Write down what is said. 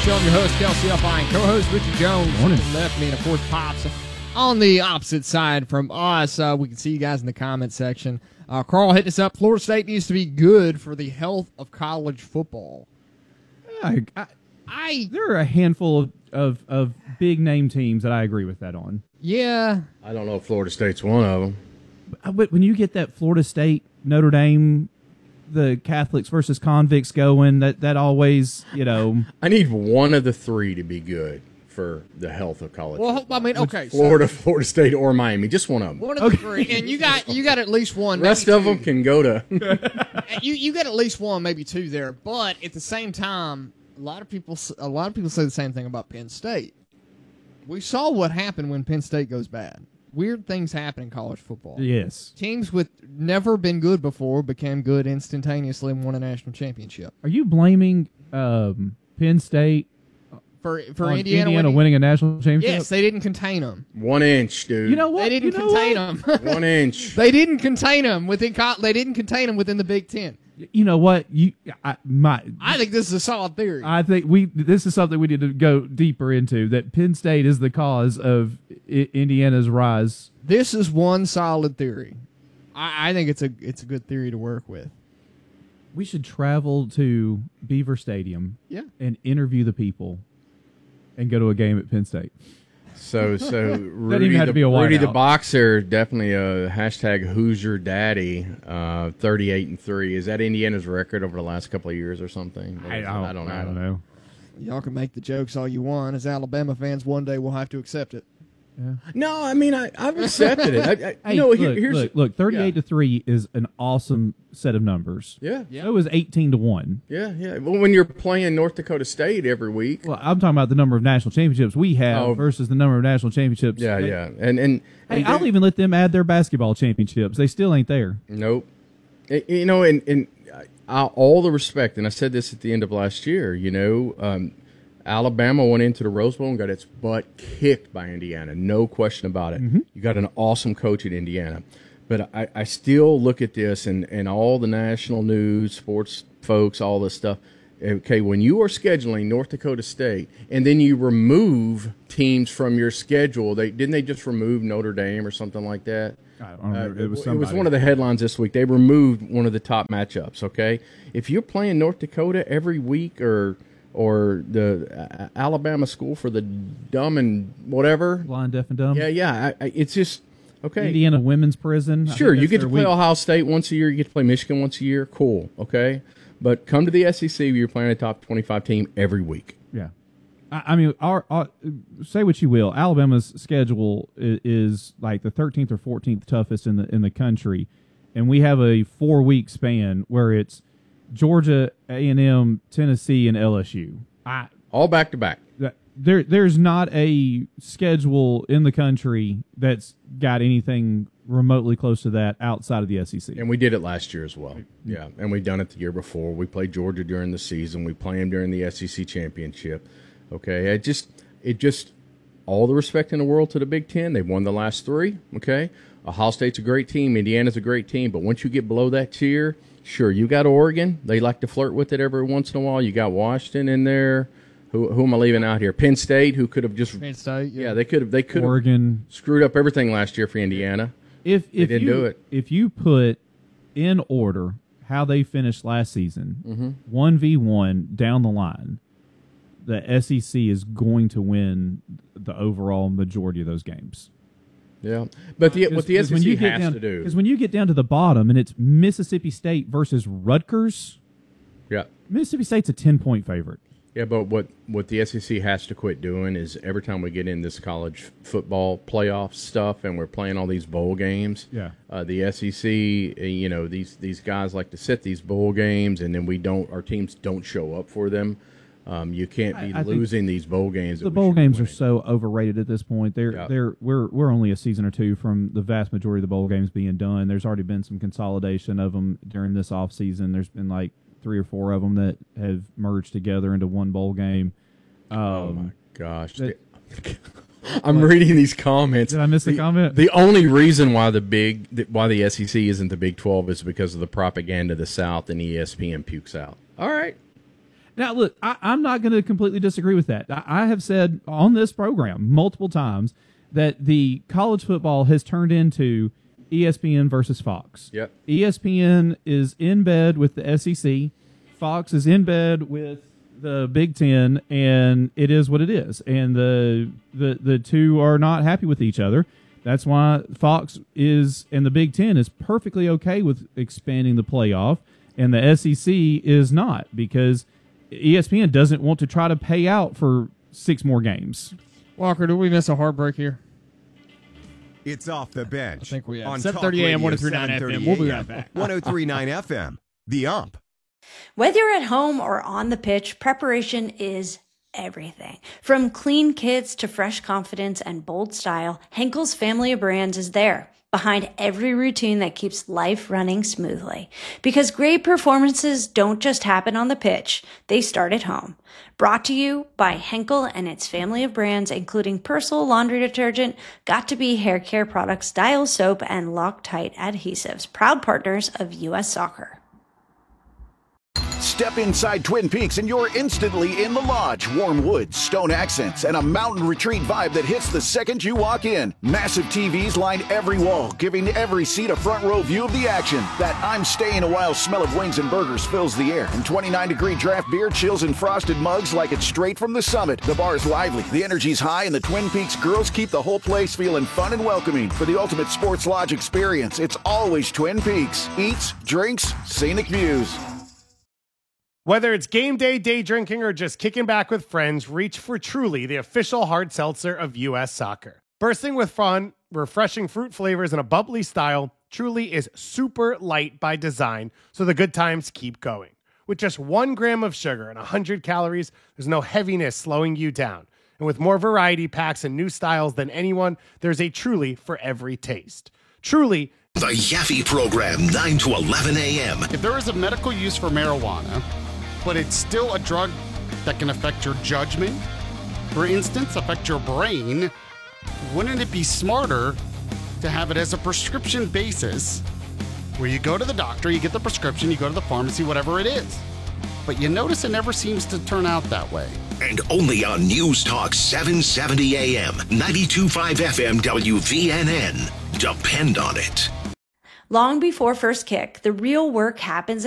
Show. I'm your host, Kelsey Upline, and co-host Richard Jones. Morning. Left me, and of course, Pops on the opposite side from us. We can see you guys in the comment section. Carl hitting us up. Florida State needs to be good for the health of college football. There are a handful of big name teams that I agree with that on. Yeah. I don't know if Florida State's one of them. But when you get that Florida State, Notre Dame, the Catholics versus convicts going, that always, I need one of the three to be good for the health of college. Well, football. I mean, okay. Florida State, or Miami. Just one of them. One of the three. And you got at least one. The rest of them can go to. You got at least one, maybe two there. But at the same time, a lot of people say the same thing about Penn State. We saw what happened when Penn State goes bad. Weird things happen in college football. Yes. Teams with never been good before became good instantaneously and won a national championship. Are you blaming Penn State For on Indiana winning a national championship? Yes, they didn't contain them. 1 inch, dude. You know what? They didn't contain them. 1 inch. They didn't contain them within. They didn't contain them within the Big Ten. You know what? I think this is a solid theory. I think this is something we need to go deeper into, that Penn State is the cause of Indiana's rise. This is one solid theory. I think it's a good theory to work with. We should travel to Beaver Stadium and interview the people and go to a game at Penn State. So Rudy, even have to be a Rudy the wideout. Boxer, definitely a hashtag Hoosier Daddy, 38-3. Is that Indiana's record over the last couple of years or something? I don't know. Y'all can make the jokes all you want. As Alabama fans, one day we'll have to accept it. Yeah. No, I mean I've accepted it. Hey, look, 38-3 is an awesome set of numbers. Yeah. It was 18-1. Yeah. Well, when you're playing North Dakota State every week. Well, I'm talking about the number of national championships we have versus the number of national championships. Yeah. And Hey, I'll even let them add their basketball championships. They still ain't there. Nope. And all the respect, and I said this at the end of last year, Alabama went into the Rose Bowl and got its butt kicked by Indiana. No question about it. Mm-hmm. You got an awesome coach at Indiana. But I still look at this and all the national news, sports folks, all this stuff. Okay, when you are scheduling North Dakota State and then you remove teams from your schedule, didn't they just remove Notre Dame or something like that? I don't remember. It was one of the headlines this week. They removed one of the top matchups, okay? If you're playing North Dakota every week or the Alabama School for the Dumb and whatever. Blind, deaf, and dumb. Yeah. It's just, okay. Indiana Women's Prison. Sure, you get to play Ohio State once a year. You get to play Michigan once a year. Cool, okay? But come to the SEC where you're playing a top 25 team every week. Yeah. I mean, our say what you will, Alabama's schedule is like the 13th or 14th toughest in the country, and we have a 4-week span where it's Georgia, A&M, Tennessee, and LSU. All back to back. There's not a schedule in the country that's got anything remotely close to that outside of the SEC. And we did it last year as well. Yeah, and we done it the year before. We played Georgia during the season. We play them during the SEC championship. Okay, it just all the respect in the world to the Big Ten. They've won the last 3. Okay, Ohio State's a great team. Indiana's a great team. But once you get below that tier, sure, you got Oregon. They like to flirt with it every once in a while. You got Washington in there. Who am I leaving out here? Penn State, who could have just Penn State, yeah, they could have Oregon screwed up everything last year for Indiana. If they didn't do it. If you put in order how they finished last season, 1v1 down the line, the SEC is going to win the overall majority of those games. Yeah, but what the SEC has to do, because when you get down to the bottom and it's Mississippi State versus Rutgers, Mississippi State's a 10-point favorite. Yeah, but what the SEC has to quit doing is every time we get in this college football playoff stuff and we're playing all these bowl games, the SEC, these guys like to set these bowl games and then our teams don't show up for them. You can't be losing these bowl games. The bowl games are so overrated at this point. We're only a season or two from the vast majority of the bowl games being done. There's already been some consolidation of them during this offseason. There's been like 3 or 4 of them that have merged together into one bowl game. Oh my gosh! I'm reading these comments. Did I miss the comment? The only reason why the SEC isn't the Big 12 is because of the propaganda the South and ESPN pukes out. All right. Now, look, I'm not going to completely disagree with that. I have said on this program multiple times that the college football has turned into ESPN versus Fox. Yep. ESPN is in bed with the SEC. Fox is in bed with the Big Ten, and it is what it is. And the two are not happy with each other. That's why Fox is, and the Big Ten is perfectly okay with expanding the playoff, and the SEC is not, because ESPN doesn't want to try to pay out for 6 more games. Walker, do we miss a heartbreak here? It's Off the Bench. I think we have. On 7:30 a.m., 103.9 FM. We'll be right back. 103.9 FM. The Ump. Whether you're at home or on the pitch, preparation is everything. From clean kits to fresh confidence and bold style, Henkel's family of brands is there, behind every routine that keeps life running smoothly. Because great performances don't just happen on the pitch, they start at home. Brought to you by Henkel and its family of brands, including Persil laundry detergent, Got2b hair care products, Dial soap, and Loctite adhesives, proud partners of U.S. Soccer. Step inside Twin Peaks and you're instantly in the lodge. Warm woods, stone accents, and a mountain retreat vibe that hits the second you walk in. Massive TVs line every wall, giving every seat a front row view of the action. That I'm staying a while smell of wings and burgers fills the air. And 29-degree draft beer chills in frosted mugs like it's straight from the summit. The bar is lively, the energy's high, and the Twin Peaks girls keep the whole place feeling fun and welcoming. For the ultimate sports lodge experience, it's always Twin Peaks. Eats, drinks, scenic views. Whether it's game day, day drinking, or just kicking back with friends, reach for Truly, the official hard seltzer of U.S. Soccer. Bursting with fun, refreshing fruit flavors, and a bubbly style, Truly is super light by design, so the good times keep going. With just 1 gram of sugar and 100 calories, there's no heaviness slowing you down. And with more variety packs and new styles than anyone, there's a Truly for every taste. Truly. The Yaffe Program, 9 to 11 a.m. If there is a medical use for marijuana, but it's still a drug that can affect your judgment, for instance, affect your brain, wouldn't it be smarter to have it as a prescription basis where you go to the doctor, you get the prescription, you go to the pharmacy, whatever it is. But you notice it never seems to turn out that way. And only on News Talk 770 AM, 92.5 FM WVNN. Depend on it. Long before first kick, the real work happens